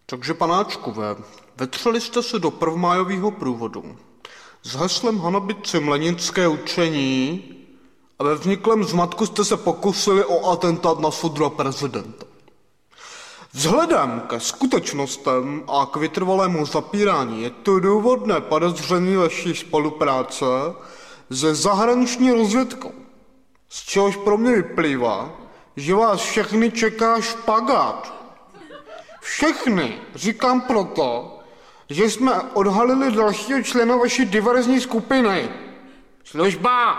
Takže panáčkové, vetřeli jste se do prvmájového průvodu s heslem hanobit si mlenické učení a ve vzniklém zmatku jste se pokusili o atentát na soudra prezidenta. Vzhledem ke skutečnostem a k vytrvalému zapírání je to důvodné podezření vaší spolupráce se zahraniční rozvědkou, z čehož pro mě vyplývá, že vás všechny čeká špagát. Všechny říkám proto, že jsme odhalili dalšího člena vaší diverzní skupiny. Služba!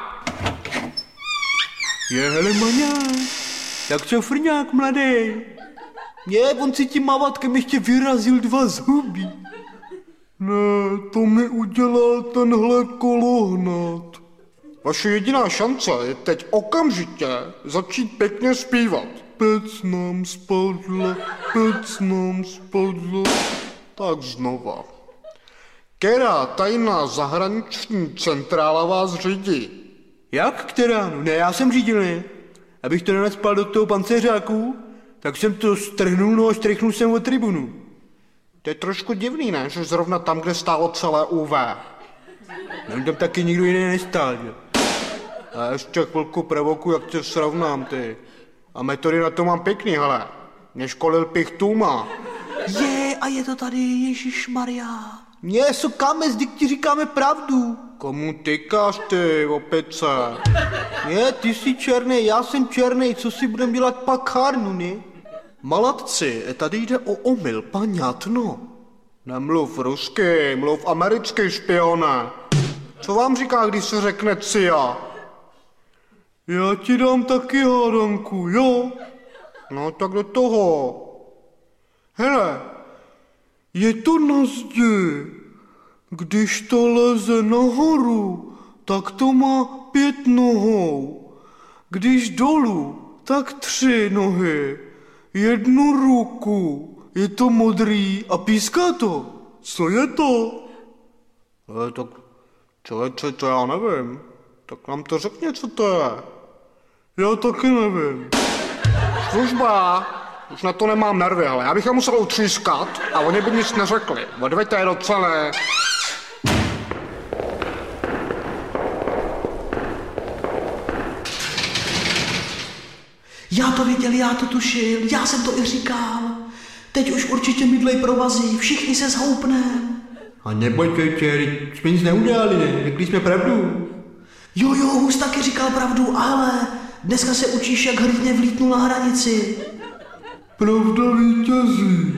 Hele, Maňák, tak co frňák, mladý? On si tím mavatkem ještě vyrazil 2 zuby. Ne, to mi udělal tenhle kolohnat. Vaše jediná šance je teď okamžitě začít pěkně zpívat. Pec nám spadla, pec nám spadla. Tak znova. Která tajná zahraniční centrála vás řídí? Jak která? No ne, já jsem řídil, ne? Abych to nenacpal do toho pancéřáku, tak jsem to strhnul, no a štrichnul jsem o tribunu. To je trošku divný, ne? Že zrovna tam, kde stálo celé UV. No tam taky nikdo jiný nestál, že? A ještě chvilku provoku, jak tě srovnám, ty. A metody na to mám pěkný, hele. Mě školil Pichtůma. A je to tady, Ježišmarja. Mě, sokáme, zdyk ti říkáme pravdu. Komu tykáš ty, opice? Ty jsi černý, já jsem černý, co si budem dělat pakárnu, ne? Malatci, tady jde o omyl, paňatno. Nemluv rusky, mluv americky, špione. Co vám říká, když se řekne CIA? Já ti dám taky hádanku, jo? No tak do toho. Hele, je to na zdi. Když to leze nahoru, tak to má 5 nohou. Když dolů, tak 3 nohy. 1 ruku. Je to modrý a píská to. Co je to? Tak člověče, to já nevím. Tak nám to řekni, co to je. Já taky nevím. Služba. Už na to nemám nervy, ale já bych je musel utřískat a oni by nic neřekli. Odveďte je do celé. Já to věděl, já to tušil, já jsem to i říkal. Teď už určitě mydlej provazy, všichni se zhoupnem. A nebojte, jsme nic neudělali, ne? Řekli jsme pravdu. Jo, Hus taky říkal pravdu, ale dneska se učíš, jak hrdně vlítnul na hranici. Pravda vítězí.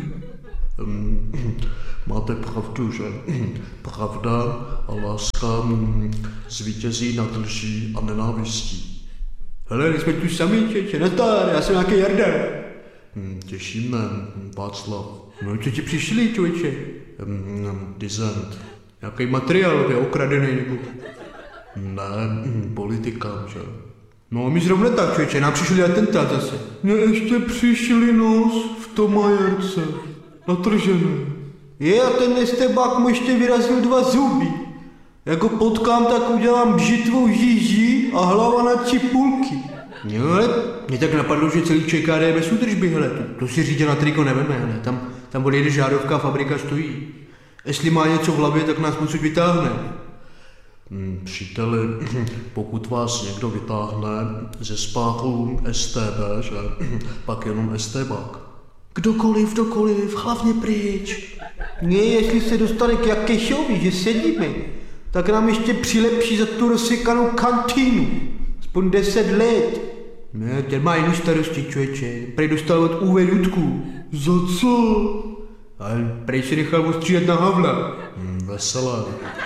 Máte pravdu, že? Pravda a láska zvítězí nad lží a nenávistí. Hele, jsme tu sami, čeče, nazdar, já jsem nějaký Jarda. Těšíme, Václav. No, co ti přišli, člověče? Dizent. Nějaký materiál, je okradený, nebo? Ne, politikám, že? No, my zrovna tak, člověče, nám přišli atentát zase. Mně ještě přišli nos v Tomajerce, natržený. A ten estebák mu ještě vyrazil 2 zuby. Jak ho potkám, tak udělám bžitvou žíží a hlava na 3 půlky. Jo, ale mě tak napadlo, že celý ČKD je bez údržby, hele. To si řiditel na triko neveme, hele. Tam odejde žárovka a fabrika stojí. Jestli má něco v hlavě, tak nás musí vytáhne. Příteli, pokud vás někdo vytáhne ze spáchu STB, že? Pak jenom STBák. Kdokoliv, hlavně pryč. Jestli se dostane k Jakešovi, že sedíme, tak nám ještě přilepší za tu rozsekanou kantýnu. Aspoň 10 let. Ne, ten má jinou starosti, člověče. Prej dostal od UV Dudku. Za co? Ale prej se nechal ostřídat na Havla. Veselé.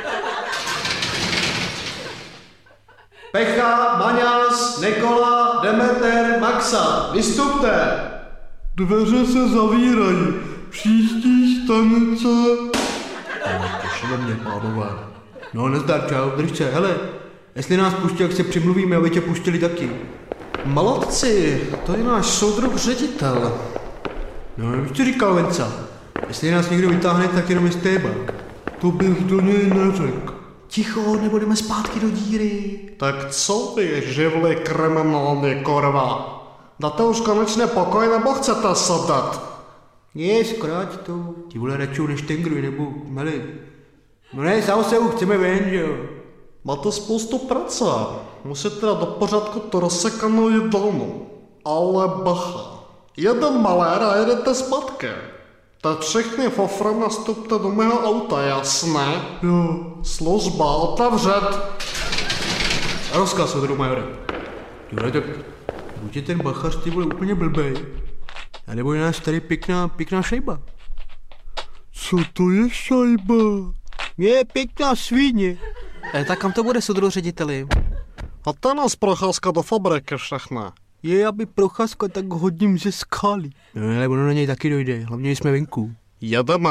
Pecha, Maňas, Nikola, Demeter, Maxa, vystupte! Dveře se zavírají. Příští stanice. Těšíme mě, pánové. No, nazdar, čau, držce, hele. Jestli nás pustí, jak se přimluvíme, aby tě pustili taky. Malatci, to je náš soudruh ředitel. No, víš, co říkal Venca? Jestli nás někdo vytáhne, tak jenom stébák. To bych do něj neřekl. Ticho, nebo jdeme zpátky do díry. Tak co vy, živli kriminální korva? Dáte už konečně pokoj, nebo chcete sedat? Je, zkráť to. Ty vole radši než tengruj, nebo mali. No ne, sám se chceme ven, že jo. Máte spoustu práce. Musíte dát do pořádku to rozsekanou jídelnu. Ale bacha. Jeden malér a jedete zpátky. Tak všechny fofra nastupte do mého auta, jasné? Jo. Služba otevřet. Rozkaz od majore. Jo, tak buď je ten bachař ty vole úplně blbej. A nebo je nás tady pěkná šajba. Co to je šajba? Je pěkná svíně. Tak kam to bude, soudru řediteli? A to je nás procházka do fabriky všechna. Je, aby procházka, tak hodím ze skály. No, ale ono na něj taky dojde, hlavně jsme venku. Jedeme.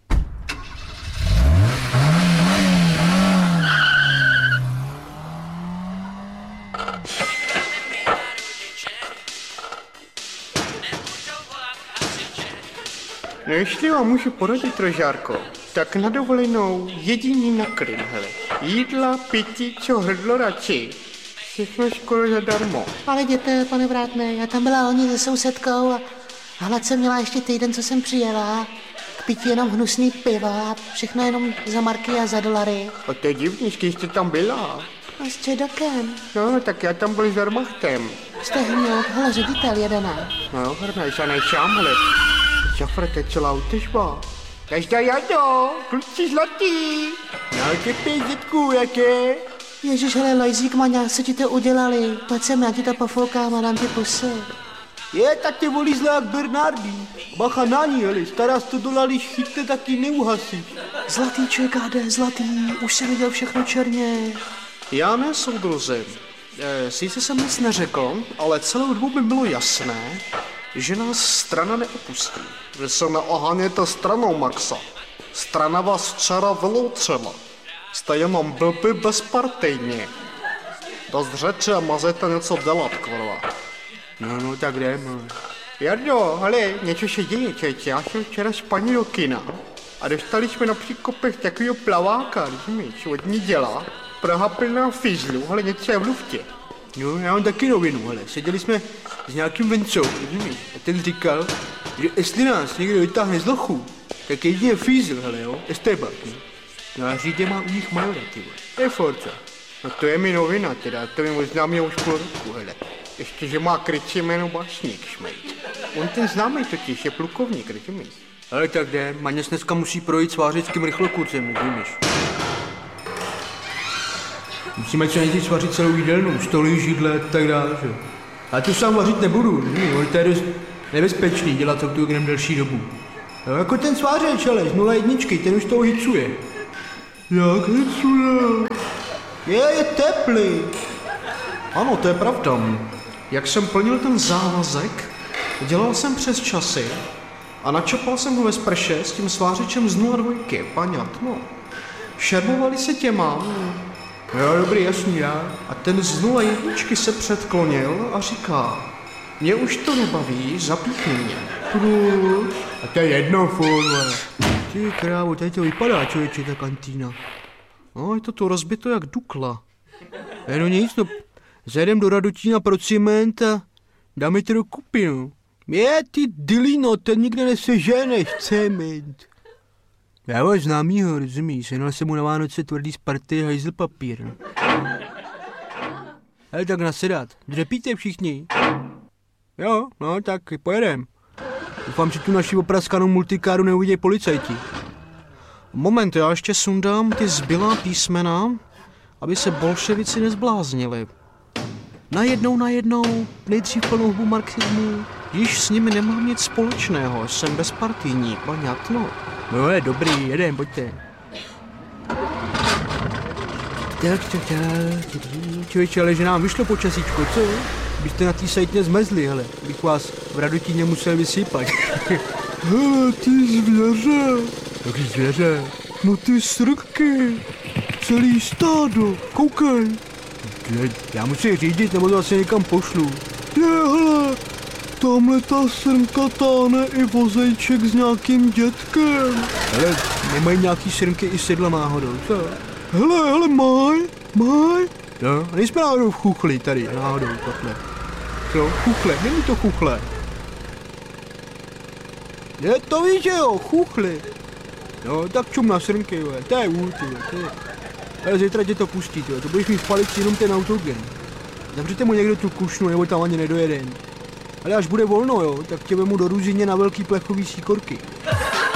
No jestli vám můžu poradit, Rožárko, tak na dovolenou jediný na Krym, hele. Jídla, pití, co hrdlo radši. Všechno skoro zadarmo. Ale jděte, pane vrátné, já tam byla loni se sousedkou a hlad jsem měla ještě týden, co jsem přijela. K pití jenom hnusný piva, všechno jenom za marky a za dolary. A to je divný, když jste tam byla. A s čedokem. No, tak já tam byl s Wehrmachtem. Jste hněd, hele, ředitel jedené. No, hrneš a nejsám, hele. Šafr, to je celá útežba. Každá jado, kluci zlatý. No, tě pězitku, jaké? Ježiš, hele, lajzík maňa, co ti to udělali? Pojď sem, já ti to pofoukám a dám ti pusy. Je, tak tě volí zle jak Bernardí. Bacha na ní, hele, stará $100, když chytne, taky neuhasíš. Zlatý čekáde, zlatý, už jsem viděl všechno černě. Já ne, soudruzi. Sice jsem nic neřekl, ale celou dobu by bylo jasné, že nás strana neopustí. Vy se neoháněte stranou, Maxa. Strana vás včera vyloučila. Jste jenom blbý bezpartejní. Dost řeči a mazete něco dělat, kurva. No, tak jdeme. Jardo, hele, něco se děje, čeče. Já jsem včera spaní do kina a dostali jsme na příkopech takového plaváka, rozumíš, od ní dělá. Praha plná fízlu, ale něco je v luftě. No, já mám taky novinu, hele. Seděli jsme s nějakým vencou, rozumíš? A ten říkal, že jestli nás někdo vytáhne z lochu, tak jedině fízl, hele, jo, Esteban. No a řídě má u nich majora, ty vole. To je Forza. No to je mi novina teda, to mi oznámil už půl roku, hele. Ještě, že má krycí jméno Básník, šmejt. On ten známý totiž je plukovník, rozumíš? Ale tak jde, Maněs dneska musí projít s vářickým rychlokurcem, rozumíš? Musíme co nejdřív vařit celou jídelnu, stoly, židle, tak dále, že? Já to sám vařit nebudu, rozumíš? To je dost nebezpečný dělat to tu delší dobu. Jo, jako ten svářeč, ale z 0,1, ten už toho hicuje. Jak hicuje? Je teplý. Ano, to je pravda. Jak jsem plnil ten závazek, dělal jsem přes časy a načapal jsem ho ve sprše s tím svářečem z 0,2, paňat, no. Šermovali se těma. Jo, dobrý, jasný, já. A ten z 0,1 se předklonil a říká, mě už to nebaví, zapíchni mě. Proč? A to je jedno, furt, ty krávo, tady to vypadá, člověče, ta kantýna. No, je to tu rozbito jak Dukla. No nic, no, zajdem do Radotína pro ciment a dáme to do kupy, no. Je, ty dilino, ten nikde neseženeš, cement. Já ho známýho, rozumíš, jenal jsem mu na Vánoce tvrdý z party hajzl papír. No. Hele, tak nasedat, dřepíte všichni. Jo, no, tak pojedem. Doufám, že tu naši opraskanou multikáru neuvidí policajti. Moment, já ještě sundám ty zbylá písmena, aby se bolševici nezbláznili. Najednou, nejdřív plnou hubu marxismu. Již s nimi nemám nic společného, jsem bezpartijní, paňatno. No je dobrý, jedem, pojďte. Tak. Člověče, ale že nám vyšlo počasíčko, co? Byste na té sajtě zmezli, hele. Bych vás v Radotíně musel vysypat. Hele, ty zvěře. Jaký zvěře? No ty srky. Celý stádo, koukej. Já musím řídit, nebo to asi někam pošlu. Hele, tamhle ta srnka táhne i vozejček s nějakým dětkem. Hele, nemají nějaký srnky i sedla náhodou, co? Hele, maj. No, nejsme náhodou v chuchli tady, náhodou, takhle. Co, chuchle, není to chuchle. Je to víš, že jo, chuchli. No, tak čum na srnky, jo, to je vůl, ty. Ale zítra tě to pustí, tyjo, to budeš mít v palici jenom ten autogen. Zavřete mu někdo tu kušnu, nebo tam ani nedojede. Ale až bude volno, jo, tak tě vemu do Ruzině na velký plechový síkorky.